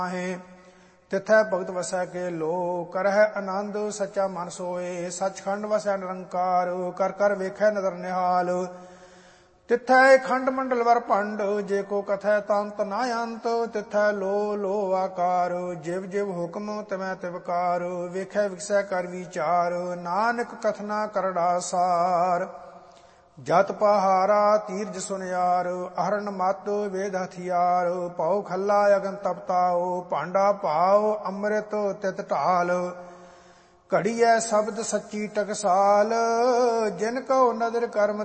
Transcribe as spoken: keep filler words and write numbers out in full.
ਹੈ। ਤਿਥੈ ਭਗਤ ਵਸੈ ਕੇ ਲੋ, ਕਰਹਿ ਆਨੰਦ ਸੱਚਾ ਮਨ ਸੋਏ। ਸੱਚਖੰਡ ਵਸੈ ਨਿਰੰਕਾਰ, ਕਰ ਕਰ ਵੇਖੈ ਨਦਰ ਨਿਹਾਲ। ਤਿਥੈ ਖੰਡ ਮੰਡਲ ਵਰ ਭੰਡ, ਜੇ ਕੋ ਕਥੈ ਤੰਤ ਨਾ ਅੰਤ। ਤਿਥੈ ਲੋ ਲੋ ਆਕਾਰ, ਜਿਵ ਜਿਵ ਹੁਕਮ ਤਿਵੈ ਤਿਵਕਾਰ। ਵੇਖੈ ਵਿਖਸੈ ਕਰ ਵਿਚਾਰ, ਨਾਨਕ ਕਥਨਾ ਕਰੜਾ ਸਾਰ। ਜਤ ਪਹਾਰਾ ਤੀਰਜ ਸੁਨਿਆਰ, ਅਹਰਨ ਮਤ ਵੇਦ ਹਥਿਆਰ। ਪਾਉ ਖੱਲਾ ਅਗਨ ਤਪਤਾਓ, ਭਾਂਡਾ ਭਾਉ ਅੰਮ੍ਰਿਤ ਤਿਤ ਢਾਲ। ਘੜੀਐ ਸ਼ਬਦ ਸੱਚੀ ਟਕਸਾਲ, ਜਿਨ ਕਉ ਨਦਰ ਕਰਮ